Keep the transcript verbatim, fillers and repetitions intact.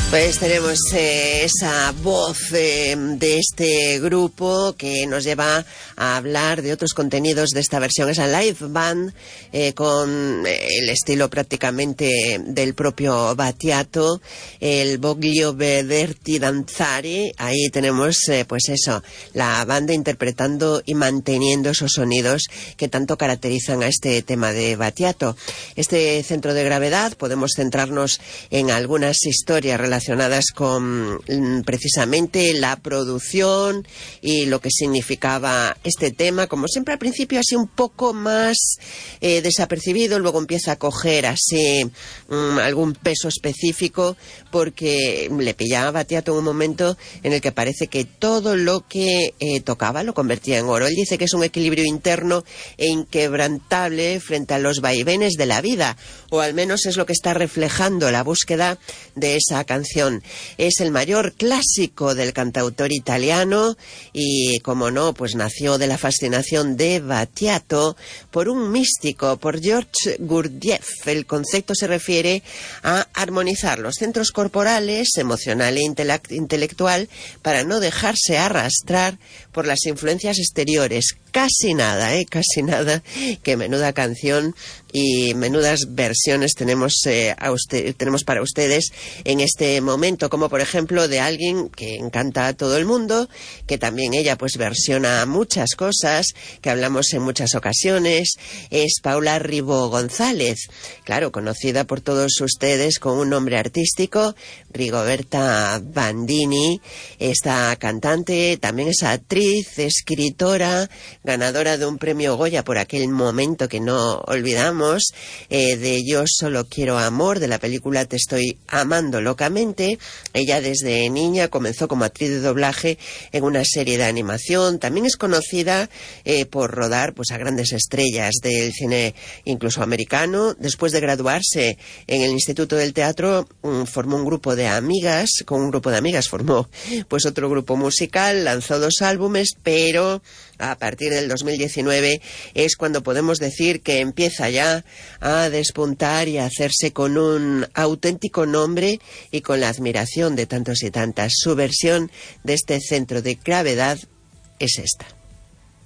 Pues tenemos eh, esa voz eh, de este grupo que nos lleva a hablar de otros contenidos de esta versión, esa live band eh, con el estilo prácticamente del propio Battiato, el Voglio Vederti Danzare. Ahí tenemos eh, pues eso, la banda interpretando y manteniendo esos sonidos que tanto caracterizan a este tema de Battiato. Este centro de gravedad, podemos centrarnos en algunas historias relacionadas relacionadas con precisamente la producción y lo que significaba este tema. Como siempre, al principio así un poco más eh, desapercibido, luego empieza a coger así um, algún peso específico, porque le pillaba a Battiato en un momento en el que parece que todo lo que eh, tocaba lo convertía en oro. Él dice que es un equilibrio interno e inquebrantable frente a los vaivenes de la vida, o al menos es lo que está reflejando la búsqueda de esa canción. Es el mayor clásico del cantautor italiano y, como no, pues nació de la fascinación de Battiato por un místico, por George Gurdjieff. El concepto se refiere a armonizar los centros corporales, emocional e intelectual, para no dejarse arrastrar por las influencias exteriores. Casi nada, ¿eh? Casi nada. Que menuda canción y menudas versiones tenemos, eh, a usted, tenemos para ustedes en este momento, como por ejemplo de alguien que encanta a todo el mundo, que también ella pues versiona muchas cosas, que hablamos en muchas ocasiones. Es Paula Ribó González, claro, conocida por todos ustedes con un nombre artístico, Rigoberta Bandini. Esta cantante también es actriz, escritora, ganadora de un premio Goya por aquel momento que no olvidamos, eh, de Yo solo quiero amor, de la película Te estoy amando locamente. Ella desde niña comenzó como actriz de doblaje en una serie de animación. También es conocida eh, por rodar pues a grandes estrellas del cine incluso americano. Después de graduarse en el Instituto del Teatro, um, formó un grupo de amigas, con un grupo de amigas formó pues otro grupo musical, lanzó dos álbumes, pero a partir del dos mil diecinueve es cuando podemos decir que empieza ya a despuntar y a hacerse con un auténtico nombre y con la admiración de tantos y tantas. Su versión de este centro de gravedad es esta.